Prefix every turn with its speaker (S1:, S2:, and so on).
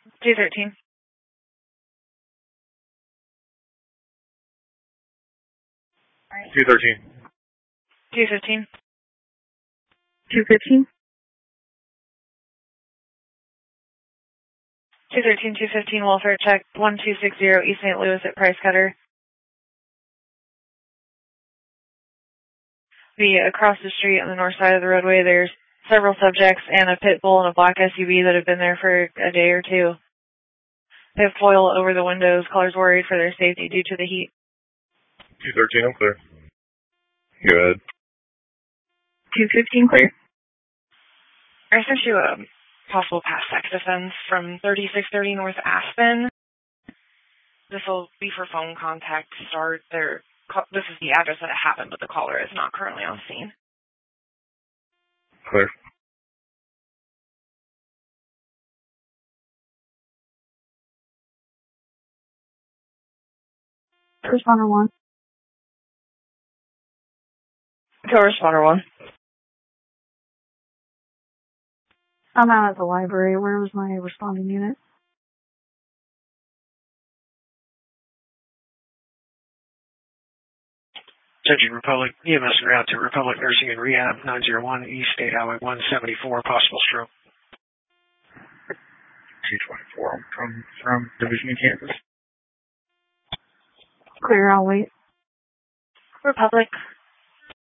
S1: 213.
S2: 213.
S1: 215.
S3: 215.
S1: 213, 215, welfare check, 1260 East St. Louis at Price Cutter. Across the street on the north side of the roadway, there's several subjects and a pit bull and a black SUV that have been there for a day or two. They have foil over the windows. Callers worried for their safety due to the heat.
S2: 213, I'm clear. Go ahead.
S3: 215, clear.
S1: I sent you a possible past sex offense from 3630 North Aspen. This will be for phone contact to start. This is the address that it happened, but the caller is not currently on scene.
S2: Clear.
S3: Responder 1.
S1: Co-responder 1.
S3: I'm out at the library. Where was my responding unit?
S4: Attention Republic, EMS en route to Republic Nursing and Rehab, 901 East State Highway 174, possible stroke.
S2: 224, from Division in Kansas.
S3: Clear, I'll wait.
S1: Republic,